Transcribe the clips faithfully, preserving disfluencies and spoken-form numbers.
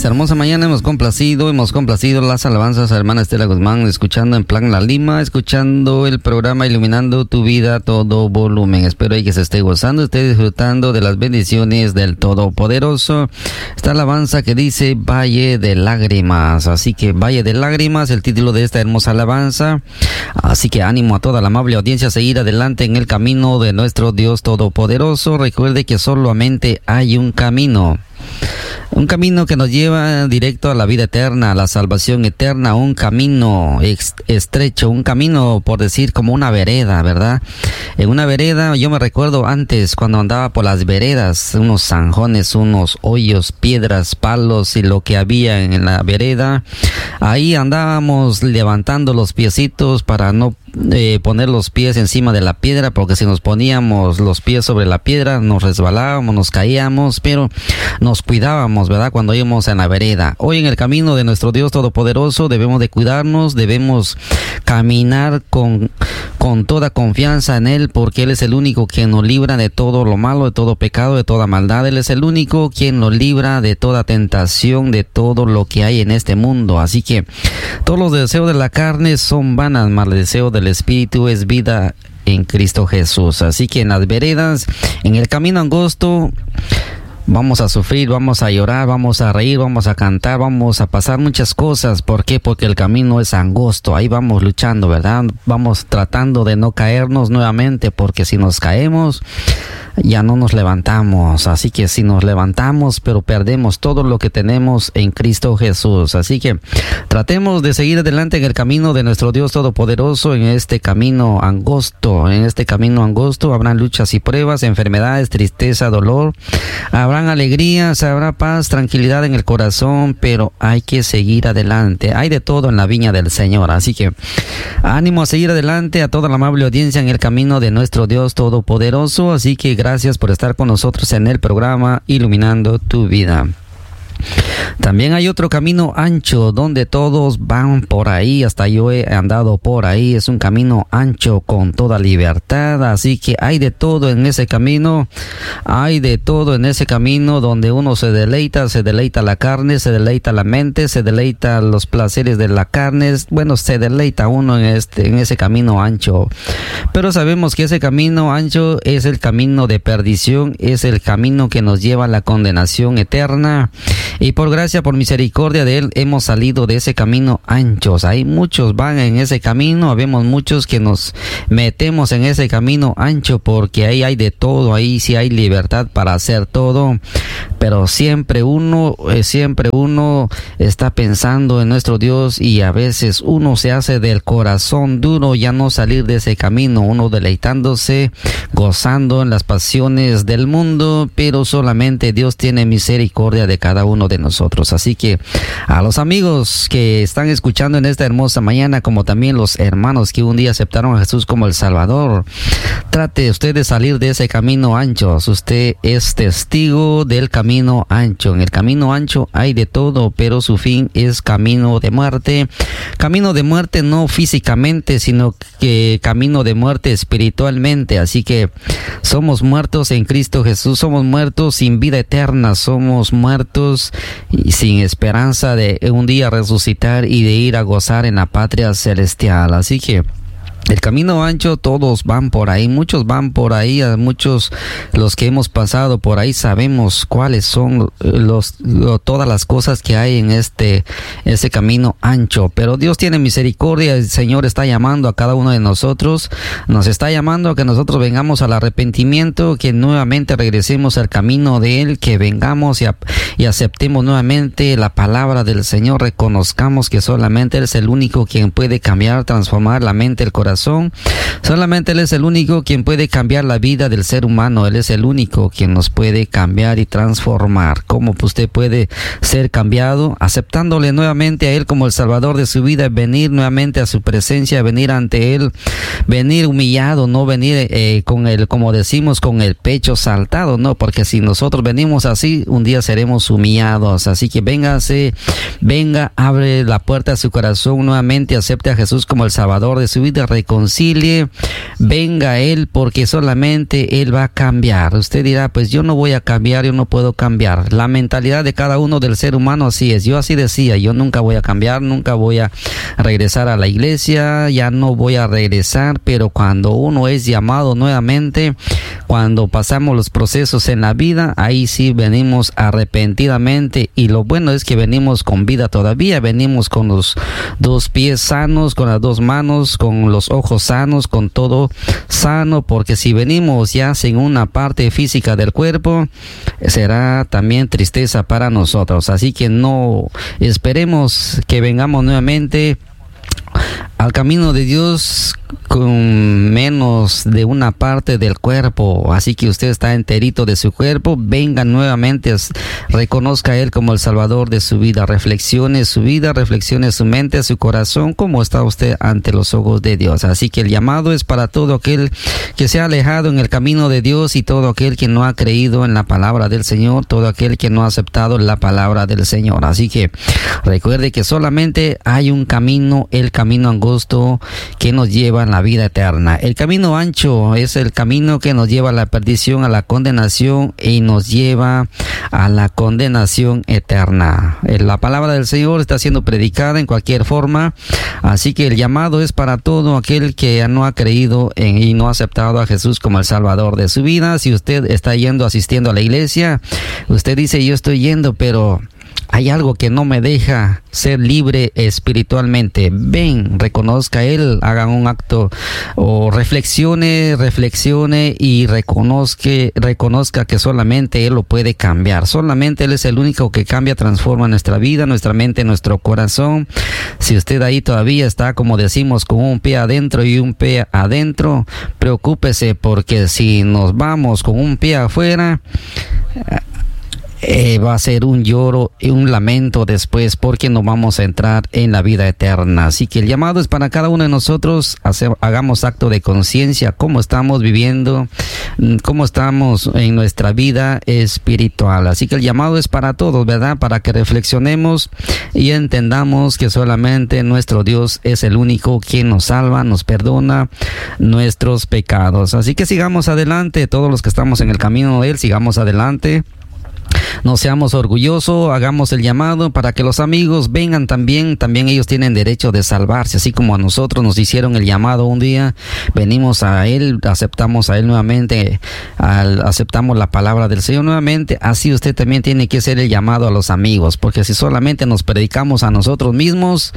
esta hermosa mañana hemos complacido, hemos complacido las alabanzas a hermana Estela Guzmán, escuchando en Plan La Lima, escuchando el programa Iluminando tu Vida a todo volumen. Espero que se esté gozando, esté disfrutando de las bendiciones del Todopoderoso. Esta alabanza que dice Valle de Lágrimas, así que Valle de Lágrimas, el título de esta hermosa alabanza. Así que ánimo a toda la amable audiencia a seguir adelante en el camino de nuestro Dios Todopoderoso. Recuerde que solamente hay un camino. Un camino que nos lleva directo a la vida eterna, a la salvación eterna, un camino estrecho, un camino, por decir, como una vereda, ¿verdad? En una vereda, yo me recuerdo antes, cuando andaba por las veredas, unos zanjones, unos hoyos, piedras, palos y lo que había en la vereda. Ahí andábamos levantando los piecitos para no eh, poner los pies encima de la piedra, porque si nos poníamos los pies sobre la piedra, nos resbalábamos, nos caíamos, pero nos cuidábamos, ¿verdad? Cuando íbamos en la vereda. Hoy en el camino de nuestro Dios Todopoderoso debemos de cuidarnos, debemos caminar con, con toda confianza en Él, porque Él es el único quien nos libra de todo lo malo, de todo pecado, de toda maldad. Él es el único quien nos libra de toda tentación, de todo lo que hay en este mundo. Así que todos los deseos de la carne son vanas, mas el deseo del Espíritu es vida en Cristo Jesús. Así que en las veredas, en el camino angosto, vamos a sufrir, vamos a llorar, vamos a reír, vamos a cantar, vamos a pasar muchas cosas. ¿Por qué? Porque el camino es angosto. Ahí vamos luchando, ¿verdad? Vamos tratando de no caernos nuevamente, porque si nos caemos, ya no nos levantamos. Así que si nos levantamos, pero perdemos todo lo que tenemos en Cristo Jesús. Así que tratemos de seguir adelante en el camino de nuestro Dios Todopoderoso, en este camino angosto. En este camino angosto habrán luchas y pruebas, enfermedades, tristeza, dolor. Habrán alegrías, habrá paz, tranquilidad en el corazón, pero hay que seguir adelante. Hay de todo en la viña del Señor. Así que ánimo a seguir adelante, a toda la amable audiencia en el camino de nuestro Dios Todopoderoso. Así que gracias por estar con nosotros en el programa Iluminando tu Vida. También hay otro camino ancho donde todos van por ahí, hasta yo he andado por ahí. Es un camino ancho con toda libertad, así que hay de todo en ese camino, hay de todo en ese camino donde uno se deleita, se deleita la carne, se deleita la mente, se deleita los placeres de la carne. Bueno, se deleita uno en este, en ese camino ancho, pero sabemos que ese camino ancho es el camino de perdición, es el camino que nos lleva a la condenación eterna. Y por gracia, por misericordia de Él, hemos salido de ese camino ancho. Hay muchos van en ese camino, habemos muchos que nos metemos en ese camino ancho, porque ahí hay de todo, ahí sí hay libertad para hacer todo. Pero siempre uno, eh, siempre uno está pensando en nuestro Dios, y a veces uno se hace del corazón duro ya no salir de ese camino, uno deleitándose, gozando en las pasiones del mundo, pero solamente Dios tiene misericordia de cada uno de nosotros. Así que a los amigos que están escuchando en esta hermosa mañana, como también los hermanos que un día aceptaron a Jesús como el Salvador, trate usted de salir de ese camino ancho. Usted es testigo del camino ancho. En el camino ancho hay de todo, pero su fin es camino de muerte. Camino de muerte no físicamente, sino que camino de muerte espiritualmente. Así que somos muertos en Cristo Jesús, somos muertos sin vida eterna, somos muertos y sin esperanza de un día resucitar y de ir a gozar en la patria celestial. Así que el camino ancho, todos van por ahí, muchos van por ahí, a muchos los que hemos pasado por ahí sabemos cuáles son los, lo, todas las cosas que hay en este ese camino ancho. Pero Dios tiene misericordia, el Señor está llamando a cada uno de nosotros, nos está llamando a que nosotros vengamos al arrepentimiento, que nuevamente regresemos al camino de Él, que vengamos y, a, y aceptemos nuevamente la palabra del Señor, reconozcamos que solamente Él es el único quien puede cambiar, transformar la mente, el corazón. Solamente Él es el único quien puede cambiar la vida del ser humano. Él es el único quien nos puede cambiar y transformar. ¿Cómo usted puede ser cambiado? Aceptándole nuevamente a Él como el Salvador de su vida, venir nuevamente a su presencia, venir ante Él, venir humillado, no venir eh, con el, como decimos, con el pecho saltado, no, porque si nosotros venimos así, un día seremos estamos humillados. Así que véngase, venga, abre la puerta a su corazón nuevamente, acepte a Jesús como el Salvador de su vida, reconcilie, venga a Él, porque solamente Él va a cambiar. Usted dirá, pues yo no voy a cambiar, yo no puedo cambiar. La mentalidad de cada uno del ser humano así es. Yo así decía, yo nunca voy a cambiar, nunca voy a regresar a la iglesia, ya no voy a regresar, pero cuando uno es llamado nuevamente, cuando pasamos los procesos en la vida, ahí sí venimos arrepentidamente, y lo bueno es que venimos con vida todavía, venimos con los dos pies sanos, con las dos manos, con los ojos sanos, con todo sano, porque si venimos ya sin una parte física del cuerpo, será también tristeza para nosotros. Así que no esperemos que vengamos nuevamente al camino de Dios con menos de una parte del cuerpo. Así que usted está enterito de su cuerpo, venga nuevamente, reconozca a Él como el Salvador de su vida, reflexione su vida, reflexione su mente, su corazón, cómo está usted ante los ojos de Dios. Así que el llamado es para todo aquel que se ha alejado en el camino de Dios, y todo aquel que no ha creído en la palabra del Señor, todo aquel que no ha aceptado la palabra del Señor. Así que recuerde que solamente hay un camino, el camino angosto que nos lleva a la vida eterna. El camino ancho es el camino que nos lleva a la perdición, a la condenación, y nos lleva a la condenación eterna. La palabra del Señor está siendo predicada en cualquier forma, así que el llamado es para todo aquel que no ha creído en y no ha aceptado a Jesús como el Salvador de su vida. Si usted está yendo, asistiendo a la iglesia, usted dice, yo estoy yendo, pero hay algo que no me deja ser libre espiritualmente. Ven, reconozca a Él, haga un acto o reflexione, reflexione y reconozca, reconozca que solamente Él lo puede cambiar. Solamente Él es el único que cambia, transforma nuestra vida, nuestra mente, nuestro corazón. Si usted ahí todavía está, como decimos, con un pie adentro y un pie adentro, preocúpese, porque si nos vamos con un pie afuera, Eh, va a ser un lloro y un lamento después, porque no vamos a entrar en la vida eterna. Así que el llamado es para cada uno de nosotros, hacer, hagamos acto de conciencia, cómo estamos viviendo, cómo estamos en nuestra vida espiritual. Así que el llamado es para todos, ¿verdad? Para que reflexionemos y entendamos que solamente nuestro Dios es el único quien nos salva, nos perdona nuestros pecados. Así que sigamos adelante, todos los que estamos en el camino de Él, sigamos adelante. No seamos orgullosos, hagamos el llamado para que los amigos vengan también, también ellos tienen derecho de salvarse, así como a nosotros nos hicieron el llamado un día, venimos a Él, aceptamos a Él nuevamente, al, aceptamos la palabra del Señor nuevamente, así usted también tiene que hacer el llamado a los amigos, porque si solamente nos predicamos a nosotros mismos,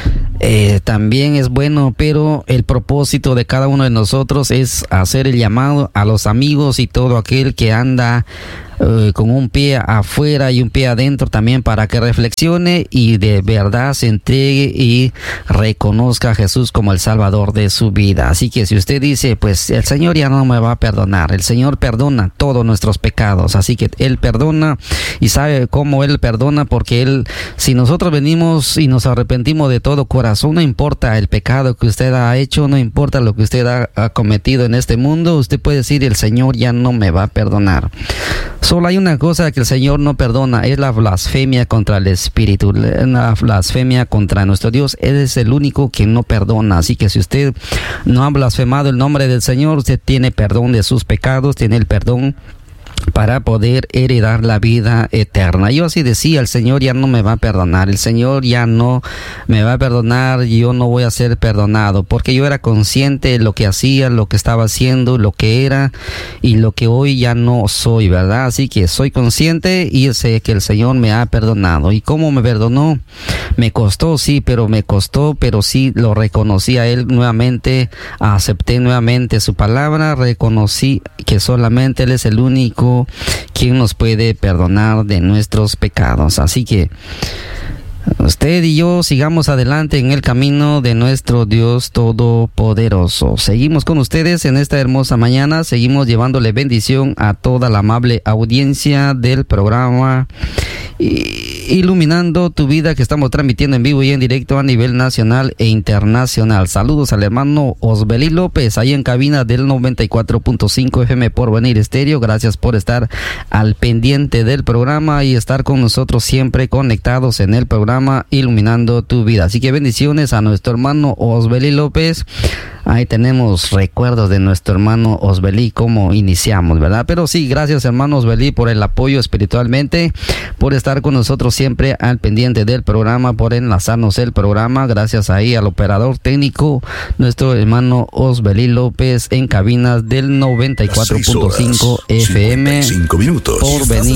eh, también es bueno, pero el propósito de cada uno de nosotros es hacer el llamado a los amigos y todo aquel que anda Uh, con un pie afuera y un pie adentro también, para que reflexione y de verdad se entregue y reconozca a Jesús como el Salvador de su vida. Así que si usted dice, pues el Señor ya no me va a perdonar, el Señor perdona todos nuestros pecados, así que Él perdona, y sabe cómo Él perdona, porque Él, si nosotros venimos y nos arrepentimos de todo corazón, no importa el pecado que usted ha hecho, no importa lo que usted ha, ha cometido en este mundo, usted puede decir, el Señor ya no me va a perdonar. Solo hay una cosa que el Señor no perdona, es la blasfemia contra el Espíritu, la blasfemia contra nuestro Dios. Él es el único que no perdona. Así que si usted no ha blasfemado el nombre del Señor, usted tiene perdón de sus pecados, tiene el perdón para poder heredar la vida eterna. Yo así decía, el Señor ya no me va a perdonar, el Señor ya no me va a perdonar, yo no voy a ser perdonado, porque yo era consciente de lo que hacía, lo que estaba haciendo, lo que era y lo que hoy ya no soy, ¿verdad? Así que soy consciente y sé que el Señor me ha perdonado. ¿Y cómo me perdonó? Me costó, sí, pero me costó, pero sí lo reconocí a Él nuevamente, acepté nuevamente su palabra, reconocí que solamente Él es el único quien nos puede perdonar de nuestros pecados. Así que usted y yo sigamos adelante en el camino de nuestro Dios Todopoderoso. Seguimos con ustedes en esta hermosa mañana, seguimos llevándole bendición a toda la amable audiencia del programa iluminando tu vida, que estamos transmitiendo en vivo y en directo a nivel nacional e internacional. Saludos al hermano Osbelí López, ahí en cabina del noventa y cuatro punto cinco F M Porvenir Estéreo. Gracias por estar al pendiente del programa y estar con nosotros siempre conectados en el programa Iluminando tu Vida. Así que bendiciones a nuestro hermano Osbelí López. Ahí tenemos recuerdos de nuestro hermano Osbelí, cómo iniciamos, ¿verdad? Pero sí, gracias hermano Osbelí por el apoyo espiritualmente, por estar con nosotros siempre al pendiente del programa, por enlazarnos el programa. Gracias ahí al operador técnico, nuestro hermano Osbelí López, en cabinas del noventa y cuatro punto cinco F M Porvenir